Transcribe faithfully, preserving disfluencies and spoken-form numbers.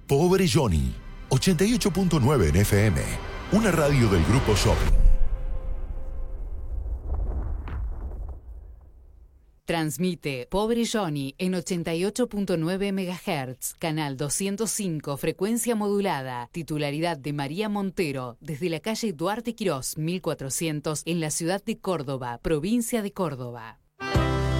Pobre Johnny, ochenta y ocho punto nueve en F M, una radio del Grupo Shopping. Transmite Pobre Johnny en ochenta y ocho punto nueve megahertz, canal doscientos cinco, frecuencia modulada, titularidad de María Montero, desde la calle Duarte Quirós, mil cuatrocientos, en la ciudad de Córdoba, provincia de Córdoba.